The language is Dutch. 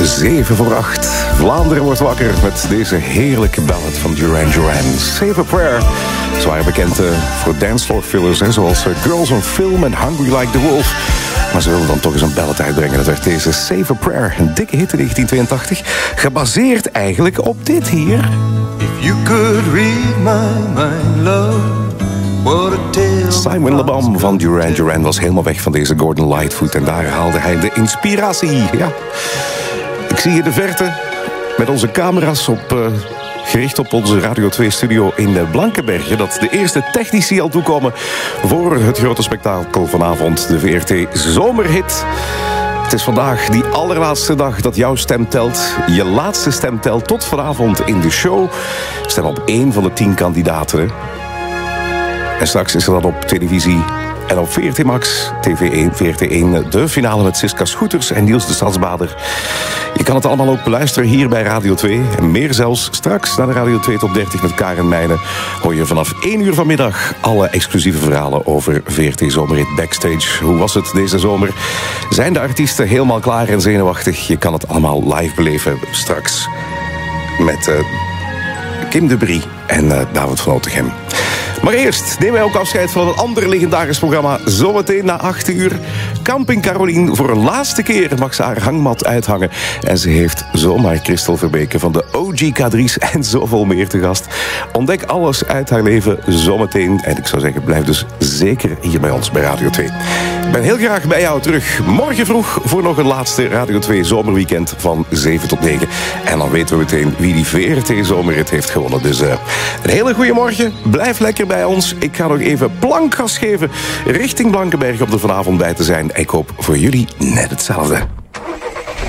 7 voor 8. Vlaanderen wordt wakker met deze heerlijke ballad van Duran Duran. Save a Prayer. Ze waren bekend voor dancefloor fillers, zoals Girls on Film en Hungry Like the Wolf. Maar ze wilden dan toch eens een ballad uitbrengen. Dat werd deze Save a Prayer, een dikke hit in 1982. Gebaseerd eigenlijk op dit hier. If you could read my mind, love. Simon Le Bon van Duran Duran was helemaal weg van deze Gordon Lightfoot. En daar haalde hij de inspiratie. Ja. Ik zie hier de verte met onze camera's gericht op onze Radio 2-studio in Blankenberge, dat de eerste technici al toekomen voor het grote spektakel vanavond, de VRT Zomerhit. Het is vandaag die allerlaatste dag dat jouw stem telt. Je laatste stem telt tot vanavond in de show. Stem op 1 van de 10 kandidaten. En straks is er dan op televisie en op VRT Max, TV1, VRT1, de finale met Siska Scooters en Niels de Stadsbader. Je kan het allemaal ook beluisteren hier bij Radio 2. En meer zelfs straks naar de Radio 2 Top 30 met Karen Meijnen. Hoor je vanaf 1 uur vanmiddag alle exclusieve verhalen over VRT Zomerhit Backstage. Hoe was het deze zomer? Zijn de artiesten helemaal klaar en zenuwachtig? Je kan het allemaal live beleven straks met Kim de Brie en David van Otegem. Maar eerst nemen wij ook afscheid van een ander legendarisch programma. Zometeen na 8 uur. Camping Caroline. Voor een laatste keer mag ze haar hangmat uithangen. En ze heeft zomaar Christel Verbeke van de OG K3's en zoveel meer te gast. Ontdek alles uit haar leven zometeen. En ik zou zeggen, blijf dus zeker hier bij ons bij Radio 2. Ik ben heel graag bij jou terug. Morgen vroeg voor nog een laatste Radio 2 zomerweekend van 7 tot 9. En dan weten we meteen wie die VRT Zomerhit heeft gewonnen. Dus een hele goede morgen. Blijf lekker bij ons. Ik ga nog even plankgas geven richting Blankenberge om er vanavond bij te zijn. Ik hoop voor jullie net hetzelfde.